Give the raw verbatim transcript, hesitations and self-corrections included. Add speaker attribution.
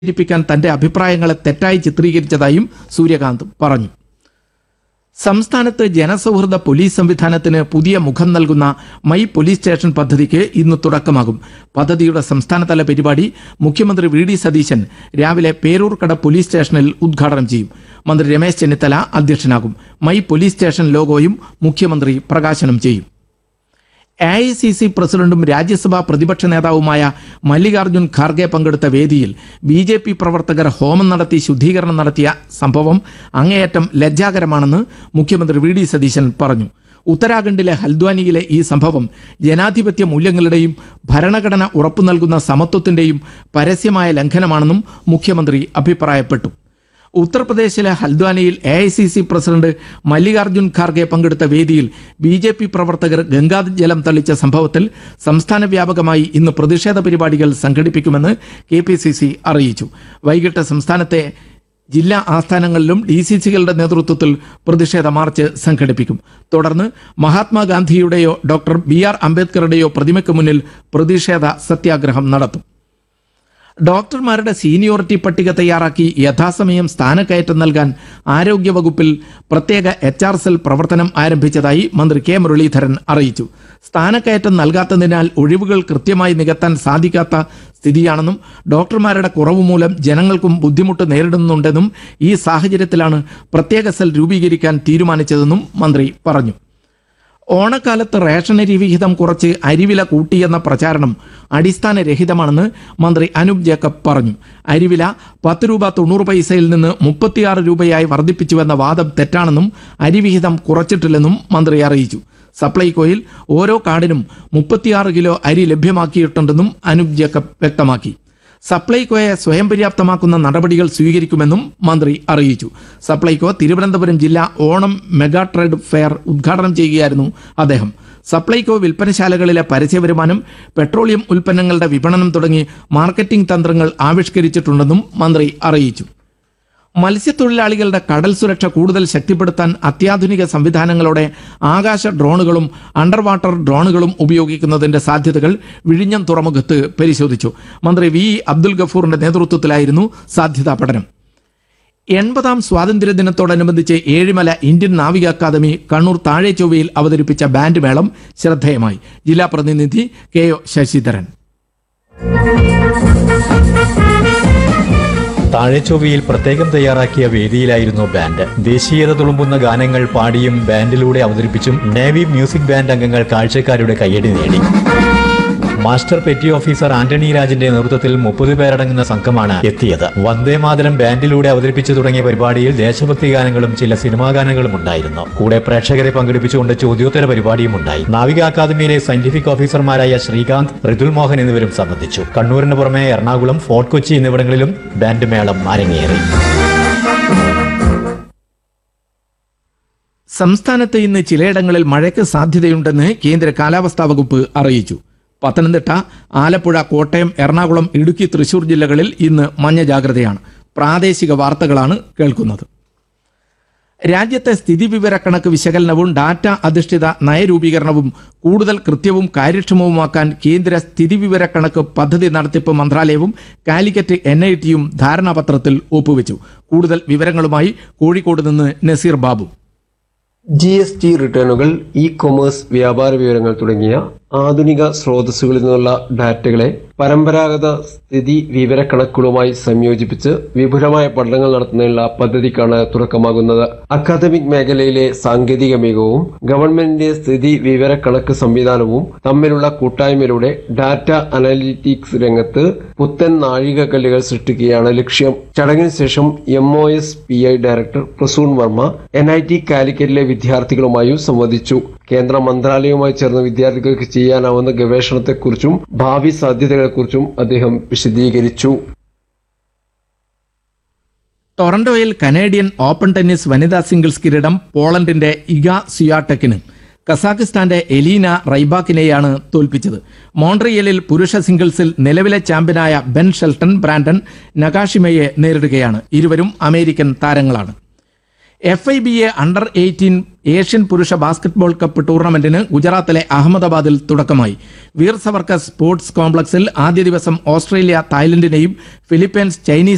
Speaker 1: ിപ്പിക്കാൻ തന്റെ അഭിപ്രായങ്ങളെ തെറ്റായി ചിത്രീകരിച്ചതായും സൂര്യകാന്ത് പറഞ്ഞു. സംസ്ഥാനത്ത് ജനസൗഹൃദ പോലീസ് സംവിധാനത്തിന് പുതിയ മുഖം നൽകുന്ന മൈ പോലീസ് സ്റ്റേഷൻ പദ്ധതിക്ക് ഇന്ന് തുടക്കമാകും. പദ്ധതിയുടെ സംസ്ഥാനതല പരിപാടി മുഖ്യമന്ത്രി വി ഡി സതീശൻ രാവിലെ പേരൂർക്കട പോലീസ് സ്റ്റേഷനിൽ ഉദ്ഘാടനം ചെയ്യും. മന്ത്രി Ramesh Chennithala അധ്യക്ഷനാകും. My police station ലോഗോയും മുഖ്യമന്ത്രി പ്രകാശനം ചെയ്യും. എ ഐ സി സി പ്രസിഡന്റും രാജ്യസഭാ പ്രതിപക്ഷ നേതാവുമായ മല്ലികാർജ്ജുൻ ഖാർഗെ പങ്കെടുത്ത വേദിയിൽ ബി ജെ പി പ്രവർത്തകർ ഹോമം നടത്തി ശുദ്ധീകരണം നടത്തിയ സംഭവം അങ്ങേയറ്റം ലജ്ജാകരമാണെന്ന് മുഖ്യമന്ത്രി വി ഡി സതീശൻ പറഞ്ഞു. ഉത്തരാഖണ്ഡിലെ ഹൽദ്വാനിയിലെ ഈ സംഭവം ജനാധിപത്യ മൂല്യങ്ങളുടെയും ഭരണഘടന ഉറപ്പു നൽകുന്ന സമത്വത്തിന്റെയും പരസ്യമായ ലംഘനമാണെന്നും മുഖ്യമന്ത്രി അഭിപ്രായപ്പെട്ടു. ഉത്തർപ്രദേശിലെ ഹൽദ്വാനിയിൽ A I C C president Mallikarjun Kharge പങ്കെടുത്ത വേദിയിൽ ബി ജെ പി പ്രവർത്തകർ ഗംഗാജലം തളിച്ച സംഭവത്തിൽ സംസ്ഥാന വ്യാപകമായി ഇന്ന് പ്രതിഷേധ പരിപാടികൾ സംഘടിപ്പിക്കുമെന്ന് കെ പി സി സി അറിയിച്ചു. വൈകിട്ട് സംസ്ഥാനത്തെ ജില്ലാ ആസ്ഥാനങ്ങളിലും ഡി സി സികളുടെ നേതൃത്വത്തിൽ പ്രതിഷേധ മാർച്ച് സംഘടിപ്പിക്കും. തുടർന്ന് മഹാത്മാഗാന്ധിയുടെയോ ഡോക്ടർ ബി ആർ അംബേദ്കറുടെയോ പ്രതിമയ്ക്ക് മുന്നിൽ പ്രതിഷേധ സത്യാഗ്രഹം നടത്തും. ഡോക്ടർമാരുടെ സീനിയോറിറ്റി പട്ടിക തയ്യാറാക്കി യഥാസമയം സ്ഥാനക്കയറ്റം നൽകാൻ ആരോഗ്യവകുപ്പിൽ പ്രത്യേക എച്ച് ആർ സെൽ പ്രവർത്തനം ആരംഭിച്ചതായി മന്ത്രി കെ മുരളീധരൻ അറിയിച്ചു. സ്ഥാനക്കയറ്റം നൽകാത്തതിനാൽ ഒഴിവുകൾ കൃത്യമായി നികത്താൻ സാധിക്കാത്ത സ്ഥിതിയാണെന്നും ഡോക്ടർമാരുടെ കുറവ് മൂലം ജനങ്ങൾക്കും ബുദ്ധിമുട്ട് നേരിടുന്നുണ്ടെന്നും ഈ സാഹചര്യത്തിലാണ് പ്രത്യേക സെൽ രൂപീകരിക്കാൻ തീരുമാനിച്ചതെന്നും മന്ത്രി പറഞ്ഞു. ഓണക്കാലത്ത് റേഷനരി വിഹിതം കുറച്ച് അരിവില കൂട്ടിയെന്ന പ്രചാരണം അടിസ്ഥാനരഹിതമാണെന്ന് മന്ത്രി അനൂപ് ജേക്കബ് പറഞ്ഞു. അരിവില പത്ത് രൂപ തൊണ്ണൂറ് പൈസയിൽ നിന്ന് മുപ്പത്തിയാറ് രൂപയായി വർദ്ധിപ്പിച്ചുവെന്ന വാദം തെറ്റാണെന്നും അരിവിഹിതം കുറച്ചിട്ടില്ലെന്നും മന്ത്രി അറിയിച്ചു. സപ്ലൈകോയിൽ ഓരോ കാർഡിനും മുപ്പത്തിയാറ് കിലോ അരി ലഭ്യമാക്കിയിട്ടുണ്ടെന്നും അനൂപ് ജേക്കബ് വ്യക്തമാക്കി. സപ്ലൈകോയെ സ്വയം പര്യാപ്തമാക്കുന്ന നടപടികൾ സ്വീകരിക്കുമെന്നും മന്ത്രി അറിയിച്ചു. സപ്ലൈകോ തിരുവനന്തപുരം ജില്ലാ ഓണം മെഗാ ട്രേഡ് ഫെയർ ഉദ്ഘാടനം ചെയ്യുകയായിരുന്നു അദ്ദേഹം. സപ്ലൈകോ വിൽപ്പനശാലകളിലെ പരസ്യവരുമാനം, പെട്രോളിയം ഉൽപ്പന്നങ്ങളുടെ വിപണനം തുടങ്ങി മാർക്കറ്റിംഗ് തന്ത്രങ്ങൾ ആവിഷ്കരിച്ചിട്ടുണ്ടെന്നും മന്ത്രി അറിയിച്ചു. മത്സ്യത്തൊഴിലാളികളുടെ കടൽ സുരക്ഷ കൂടുതൽ ശക്തിപ്പെടുത്താൻ അത്യാധുനിക സംവിധാനങ്ങളോടെ ആകാശ ഡ്രോണുകളും അണ്ടർ വാട്ടർ ഡ്രോണുകളും ഉപയോഗിക്കുന്നതിന്റെ സാധ്യതകൾ വിഴിഞ്ഞം തുറമുഖത്ത് പരിശോധിച്ചു. മന്ത്രി വി അബ്ദുൽ ഗഫൂറിന്റെ നേതൃത്വത്തിലായിരുന്നു സാധ്യതാ പഠനം. എൺപതാം സ്വാതന്ത്ര്യദിനത്തോടനുബന്ധിച്ച് ഏഴിമല ഇന്ത്യൻ നാവിക അക്കാദമി കണ്ണൂർ താഴെ ചൊവ്വയിൽ അവതരിപ്പിച്ച ബാൻഡ് മേളം ശ്രദ്ധേയമായി. ജില്ലാ പ്രതിനിധി കെ ഒ ശശിധരൻ.
Speaker 2: താഴെച്ചൊവ്വയിൽ പ്രത്യേകം തയ്യാറാക്കിയ വേദിയിലായിരുന്നു ബാൻഡ്. ദേശീയത തുളുമ്പുന്ന ഗാനങ്ങൾ പാടിയും ബാൻഡിലൂടെ അവതരിപ്പിച്ചും നേവി മ്യൂസിക് ബാൻഡ് അംഗങ്ങൾ കാഴ്ചക്കാരുടെ കയ്യടി നേടി. മാസ്റ്റർ പെറ്റി ഓഫീസർ ആന്റണി രാജിന്റെ നേതൃത്വത്തിൽ മുപ്പത് പേരടങ്ങുന്ന സംഘമാണ് എത്തിയത്. വന്ദേമാതരം ബാൻഡിലൂടെ അവതരിപ്പിച്ചു തുടങ്ങിയ പരിപാടിയിൽ ദേശഭക്തി ഗാനങ്ങളും ചില സിനിമാ ഗാനങ്ങളും ഉണ്ടായിരുന്നു. കൂടെ പ്രേക്ഷകരെ പങ്കെടുപ്പിച്ചുകൊണ്ട് ചോദ്യോത്തര പരിപാടിയും ഉണ്ടായി. നാവിക അക്കാദമിയിലെ സയന്റിഫിക് ഓഫീസർമാരായ ശ്രീകാന്ത്, ഋതുൽ മോഹൻ എന്നിവരും സംബന്ധിച്ചു. കണ്ണൂരിന് പുറമെ എറണാകുളം, ഫോർട്ട് കൊച്ചി എന്നിവിടങ്ങളിലും ബാൻഡ് മേളം അരങ്ങേറി.
Speaker 1: സംസ്ഥാനത്ത് ഇന്ന് ചിലയിടങ്ങളിൽ മഴയ്ക്ക് സാധ്യതയുണ്ടെന്ന് കേന്ദ്ര കാലാവസ്ഥാ വകുപ്പ് അറിയിച്ചു. പത്തനംതിട്ട, ആലപ്പുഴ, കോട്ടയം, എറണാകുളം, ഇടുക്കി, തൃശൂർ ജില്ലകളിൽ ഇന്ന് മഞ്ഞ ജാഗ്രതയാണ്. പ്രാദേശിക വാർത്തകളാണ് കേൾക്കുന്നത്. രാജ്യത്തെ സ്ഥിതിവിവരക്കണക്ക് വിശകലനവും ഡാറ്റ അധിഷ്ഠിത നയരൂപീകരണവും കൂടുതൽ കൃത്യവും കാര്യക്ഷമവുമാക്കാൻ കേന്ദ്ര സ്ഥിതിവിവരക്കണക്ക് പദ്ധതി നടത്തിപ്പ് മന്ത്രാലയവും കാലിക്കറ്റ് എൻ ഐ ടിയും ധാരണാപത്രത്തിൽ ഒപ്പുവെച്ചു. കൂടുതൽ വിവരങ്ങളുമായി കോഴിക്കോട് നിന്ന് Naseer Babu.
Speaker 3: G S T റിട്ടേണുകൾ, E commerce, വ്യാപാര വിവരങ്ങൾ തുടങ്ങിയ ആധുനിക സ്രോതസ്സുകളിൽ നിന്നുള്ള ഡാറ്റകളെ പരമ്പരാഗത സ്ഥിതി വിവരക്കണക്കുകളുമായി സംയോജിപ്പിച്ച് വിപുലമായ പഠനങ്ങൾ നടത്തുന്നതിനുള്ള പദ്ധതിക്കാണ് തുടക്കമാകുന്നത്. അക്കാദമിക് മേഖലയിലെ സാങ്കേതിക മികവും ഗവൺമെന്റിന്റെ സ്ഥിതി വിവരക്കണക്ക് സംവിധാനവും തമ്മിലുള്ള കൂട്ടായ്മയിലൂടെ ഡാറ്റ അനലിറ്റിക്സ് രംഗത്ത് പുത്തൻ നാഴികക്കല്ലുകൾ സൃഷ്ടിക്കുകയാണ് ലക്ഷ്യം. ചടങ്ങിന് ശേഷം M O S P I director Prasoon Varma N I T കാലിക്കറ്റിലെ വിദ്യാർത്ഥികളുമായും സംവദിച്ചു. കേന്ദ്ര മന്ത്രാലയവുമായി ചേർന്ന് വിദ്യാർത്ഥികൾക്ക് ചെയ്യാനാവുന്ന ഗവേഷണത്തെക്കുറിച്ചും ഭാവി സാധ്യതകളെക്കുറിച്ചും അദ്ദേഹം വിശദീകരിച്ചു.
Speaker 1: ടൊറന്റോയിൽ കനേഡിയൻ ഓപ്പൺ ടെന്നീസ് വനിതാ സിംഗിൾസ് കിരീടം പോളണ്ടിന്റെ ഇഗ സ്വിയാടെക്കിന് കസാഖിസ്ഥാന്റെ എലീന റൈബാക്കിനെയാണ് തോൽപ്പിച്ചത്. മോൺട്രിയലിൽ പുരുഷ സിംഗിൾസിൽ നിലവിലെ ചാമ്പ്യനായ ബെൻ ഷെൽട്ടൺ ബ്രാൻഡൻ നഗാഷിമയെ നേരിടുകയാണ്. ഇരുവരും അമേരിക്കൻ താരങ്ങളാണ്. F I B A under eighteen Asian പുരുഷ ബാസ്കറ്റ്ബോൾ കപ്പ് ടൂർണമെന്റിന് ഗുജറാത്തിലെ അഹമ്മദാബാദിൽ തുടക്കമായി. വീർ സവർക്കർ സ്പോർട്സ് കോംപ്ലക്സിൽ ആദ്യ ദിവസം ഓസ്ട്രേലിയ തായ്ലൻഡിനെയും ഫിലിപ്പീൻസ് ചൈനീസ്